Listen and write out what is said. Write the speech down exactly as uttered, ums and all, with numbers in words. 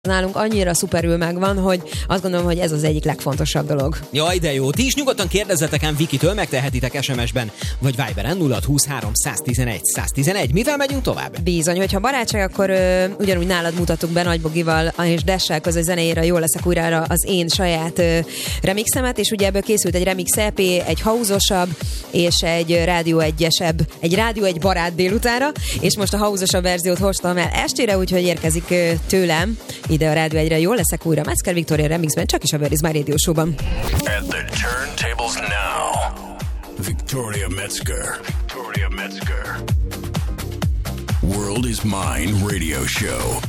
Nálunk annyira szuperül megvan, hogy azt gondolom, hogy ez az egyik legfontosabb dolog. Jaj, de jó. Ti is nyugodtan kérdezzetek ám Vikitől, megtehetitek es em es-ben, vagy Viberen nulla huszonhárom száztizenegy száztizenegy. Mivel megyünk tovább? Bizony, hogyha barátság, akkor ö, ugyanúgy nálad mutattuk be Nagy Bogival és Dessel közös zenéjére Jól leszek újrára az én saját ö, remixemet, és ugye ebből készült egy remix é pé, egy house-osabb és egy rádió egyesebb, egy rádió egy barát délutára, és most a house-osabb verziót hoztam el estére, úgyhogy érkezik ö, tőlem ide a Rádió egyre. Jól leszek újra Metzger Viktória remixben, csak is a Where is My Radio Show-ban. At the turntables now, Victoria Metzger. Victoria Metzger. World is Mine Radio Show.